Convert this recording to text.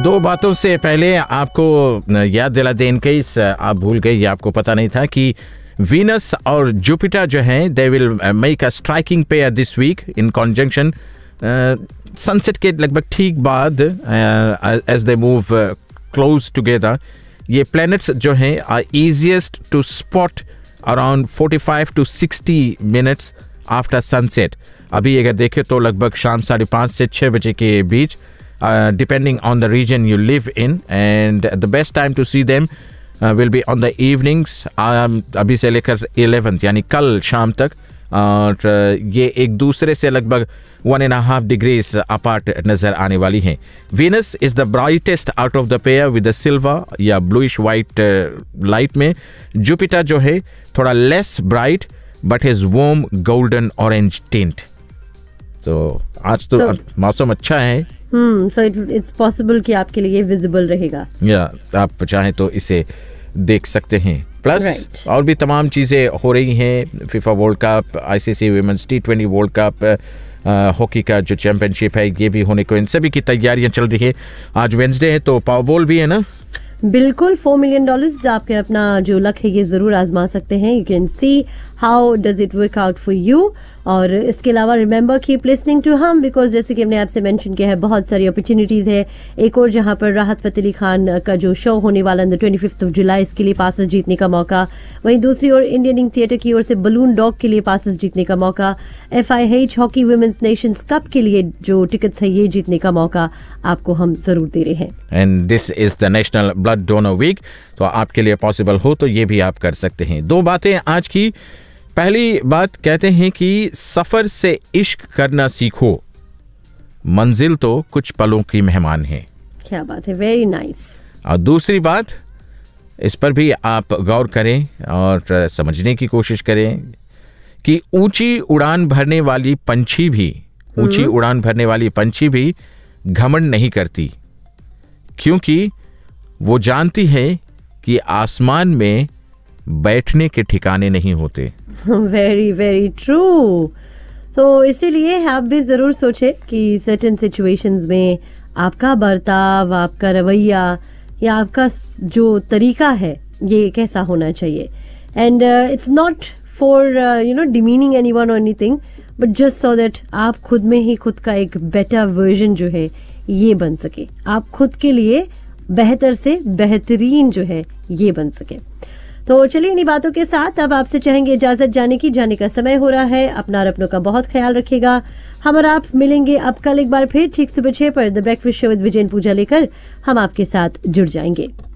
दो बातों से पहले आपको याद दिला दें, इन केस आप भूल गए या आपको पता नहीं था, कि वीनस और जुपिटर जो हैं they will make a striking pair this week in कॉन्जंक्शन sunset के लगभग ठीक बाद as they move close together. ये प्लैनेट्स जो हैं are easiest to spot around 45 to 60 minutes after sunset. अभी अगर देखें तो लगभग शाम 5:30 से 6 बजे के बीच, depending on the region you live in, and the best time to see them will be on the evenings, अभी से लेकर 11th यानी कल शाम तक. और ये एक दूसरे से लगभग 1.5 degrees अपार्ट नज़र आने वाली हैं. Venus is the brightest out of the pair with the silver या ब्लूइश वाइट लाइट में. जुपिटर जो है थोड़ा less bright but is warm golden orange tint. तो आज तो मौसम अच्छा है. सो इट्स पॉसिबल कि आपके लिए विजिबल रहेगा. या आप चाहें तो इसे देख सकते हैं. प्लस और भी तमाम चीज़ें हो रही हैं. FIFA world cup, ICC women's T20 world cup, hockey का जो चैंपियनशिप है ये भी होने को, इन सभी की तैयारियां चल रही है. आज वेंसडे है तो पावरबॉल भी है ना. बिल्कुल. $4 million आपके अपना जो लक है ये जरूर आजमा सकते हैं. You can see how does it work out for you. और इसके अलावा रिमेंबर कीप लिसनिंग टू हम, बिकॉज जैसे कि हमने आपसे मेंशन किया है बहुत सारी अपॉर्चुनिटीज है. एक और जहां पर राहत फतेह अली खान का जो शो होने वाला है 25 जुलाई, इसके लिए पासेस जीतने का मौका. वहीं दूसरी ओर इंडियन इंक थिएटर की ओर से बलून डॉग के लिए पासेस जीतने का मौका. FIH hockey women's Nations cup के लिए जो टिकट्स है ये जीतने का मौका आपको हम जरूर दे रहे हैं. And this is the national blood donor week, तो आपके लिए पॉसिबल हो तो ये भी आप कर सकते हैं. दो बातें आज की. पहली बात कहते हैं कि सफर से इश्क करना सीखो, मंजिल तो कुछ पलों की मेहमान है. क्या बात है, वेरी नाइस. और दूसरी बात, इस पर भी आप गौर करें और समझने की कोशिश करें कि ऊंची उड़ान भरने वाली पंछी भी घमंड नहीं करती, क्योंकि वो जानती है कि आसमान में बैठने के ठिकाने नहीं होते. Very very true. तो इसीलिए आप भी जरूर सोचें कि सर्टेन सिचुएशंस में आपका बर्ताव, आपका रवैया या आपका जो तरीका है ये कैसा होना चाहिए. And it's not for demeaning anyone और anything, but just so that आप खुद में ही खुद का एक बेटर वर्जन जो है ये बन सके, आप खुद के लिए बेहतर से बेहतरीन जो है ये बन सके. तो चलिए इन्हीं बातों के साथ अब आपसे चाहेंगे इजाजत जाने का समय हो रहा है. अपना और अपनों का बहुत ख्याल रखिएगा. हम और आप मिलेंगे अब कल एक बार फिर ठीक सुबह 6 पर द ब्रेकफास्ट शो विद विजय पूजा लेकर हम आपके साथ जुड़ जाएंगे.